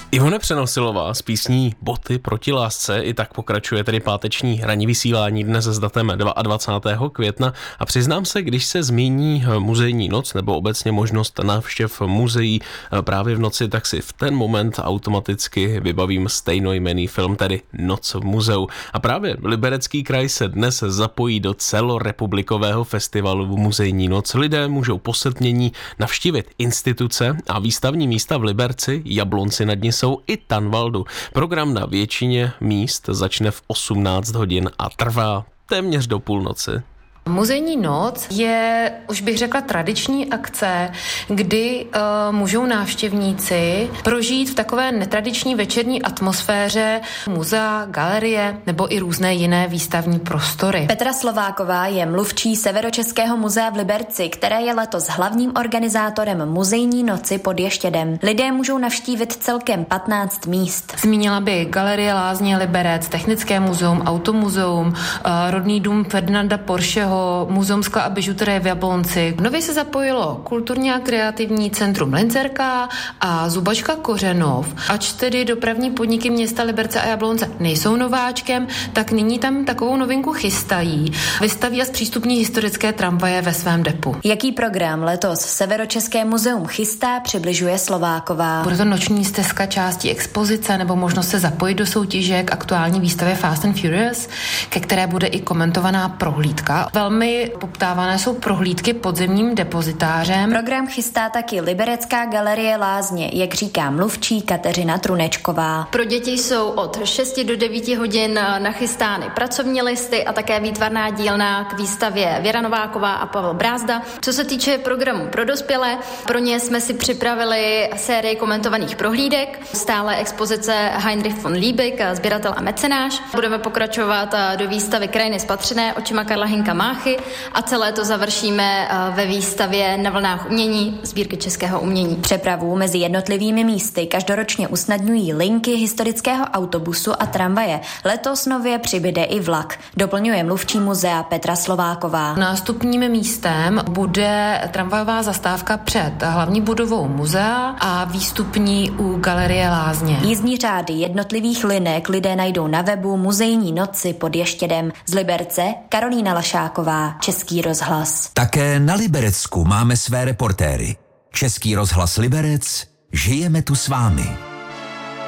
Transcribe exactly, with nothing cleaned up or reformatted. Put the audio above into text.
Ivone Přenosilová s písní Boty proti lásce, i tak pokračuje tedy páteční ranní vysílání dnes s datem dvacátého druhého května a přiznám se, když se zmíní muzejní noc nebo obecně možnost návštěv muzeí právě v noci, tak si v ten moment automaticky vybavím stejnojmenný film, tedy Noc v muzeu. A právě Liberecký kraj se dnes zapojí do celorepublikového festivalu Muzejní noc. Lidé můžou po setmění navštívit instituce a výstavní místa v Liberci, Jablonci nad Nisou i Tanvaldu. Program na většině míst začne v osmnáct hodin a trvá téměř do půlnoci. Muzejní noc je, už bych řekla, tradiční akce, kdy uh, můžou návštěvníci prožít v takové netradiční večerní atmosféře muzea, galerie nebo i různé jiné výstavní prostory. Petra Slováková je mluvčí Severočeského muzea v Liberci, které je letos hlavním organizátorem Muzejní noci pod Ještědem. Lidé můžou navštívit celkem patnáct míst. Zmínila by Galerie Lázně Liberec, Technické muzeum, Automuzeum, uh, rodný dům Ferdinanda Porscheho, Muzeum skla a bižuterie v Jablonci. Nově se zapojilo kulturní a kreativní centrum Linzerka a Zubačka Kořenov. Ač tedy dopravní podniky města Liberce a Jablonce nejsou nováčkem, tak nyní tam takovou novinku chystají. Vystaví a zpřístupní historické tramvaje ve svém depu. Jaký program letos Severočeské muzeum chystá, přibližuje Slováková. Bude to noční stezka části expozice nebo možnost se zapojit do soutěže k aktuální výstavě Fast and Furious, ke které bude i komentovaná prohlídka. Velmi poptávané jsou prohlídky podzemním depozitářem. Program chystá taky Liberecká galerie Lázně, jak říká mluvčí Kateřina Trunečková. Pro děti jsou od šesti do devíti hodin nachystány pracovní listy a také výtvarná dílna k výstavě Věra Nováková a Pavel Brázda. Co se týče programu pro dospělé, pro ně jsme si připravili sérii komentovaných prohlídek, stále expozice Heinrich von Liebig, sběratel a mecenáš. Budeme pokračovat do výstavy Krajiny spatřené očima Karla Hynka Máchy a celé to završíme ve výstavě Na vlnách umění sbírky českého umění. Přepravu mezi jednotlivými místy každoročně usnadňují linky historického autobusu a tramvaje. Letos nově přibyde i vlak, doplňuje mluvčí muzea Petra Slováková. Nástupním místem bude tramvajová zastávka před hlavní budovou muzea a výstupní u Galerie Lázně. Jízdní řády jednotlivých linek lidé najdou na webu Muzejní noci pod Ještědem. Z Liberce Karolína Lašáková, Český rozhlas. Také na Liberecku máme své reportéry. Český rozhlas Liberec, žijeme tu s vámi.